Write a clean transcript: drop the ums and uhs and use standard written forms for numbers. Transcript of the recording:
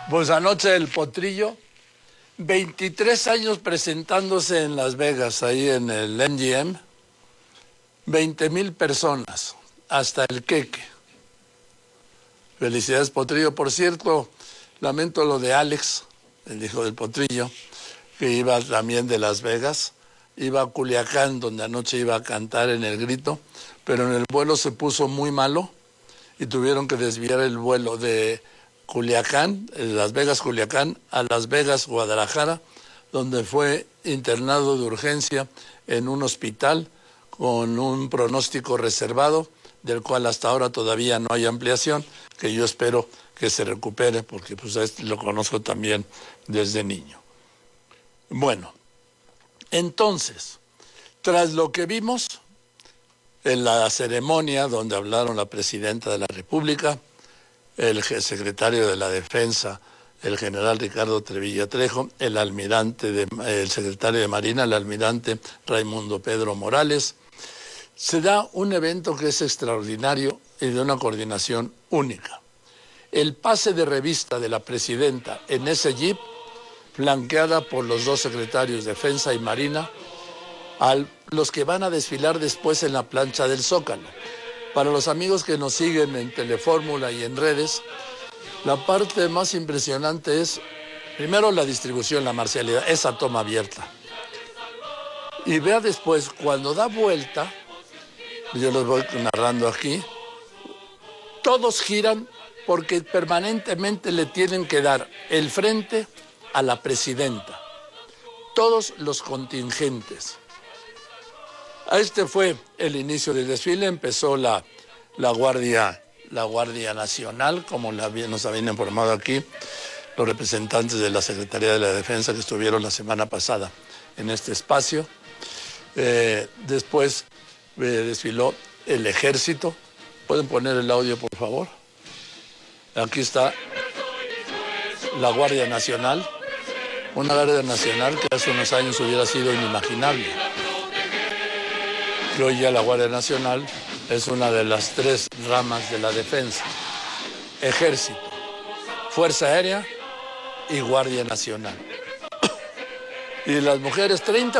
Pues anoche el Potrillo, 23 años presentándose en Las Vegas, ahí en el MGM, 20,000 personas, hasta el queque. Felicidades, Potrillo. Por cierto, lamento lo de Alex, el hijo del Potrillo, que iba también de Las Vegas, iba a Culiacán, donde anoche iba a cantar en el Grito, pero en el vuelo se puso muy malo y tuvieron que desviar el vuelo de Culiacán, Las Vegas, Culiacán, a Las Vegas, Guadalajara, donde fue internado de urgencia en un hospital con un pronóstico reservado, del cual hasta ahora todavía no hay ampliación, que yo espero que se recupere, porque pues lo conozco también desde niño. Bueno, entonces, tras lo que vimos en la ceremonia donde hablaron la presidenta de la República, el secretario de la Defensa, el general Ricardo Trevilla Trejo, el secretario de Marina, el almirante Raimundo Pedro Morales, se da un evento que es extraordinario y de una coordinación única. El pase de revista de la presidenta en ese jeep, flanqueada por los dos secretarios de Defensa y Marina, a los que van a desfilar después en la plancha del Zócalo. Para los amigos que nos siguen en Telefórmula y en redes, la parte más impresionante es, primero, la distribución, la marcialidad, esa toma abierta. Y vea después, cuando da vuelta, yo los voy narrando aquí, todos giran porque permanentemente le tienen que dar el frente a la presidenta. Todos los contingentes. Este fue el inicio del desfile, empezó la Guardia Nacional, como nos habían informado aquí los representantes de la Secretaría de la Defensa que estuvieron la semana pasada en este espacio. Después desfiló el Ejército. ¿Pueden poner el audio, por favor? Aquí está la Guardia Nacional, una Guardia Nacional que hace unos años hubiera sido inimaginable. Que hoy ya la Guardia Nacional es una de las tres ramas de la defensa: Ejército, Fuerza Aérea y Guardia Nacional. Y las mujeres, 30